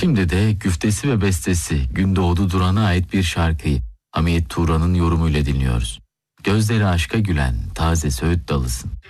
Şimdi de güftesi ve bestesi Gündoğdu Duran'a ait bir şarkıyı Hamiyet Turan'ın yorumuyla dinliyoruz. Gözleri aşka gülen taze söğüt dalısın.